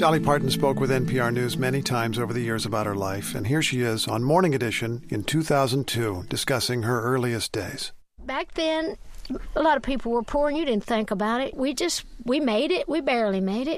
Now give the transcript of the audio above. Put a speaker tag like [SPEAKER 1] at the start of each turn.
[SPEAKER 1] Dolly Parton spoke with NPR News many times over the years about her life, and here she is on Morning Edition in 2002 discussing her earliest days.
[SPEAKER 2] Back then, a lot of people were poor and you didn't think about it. We made it. We barely made it.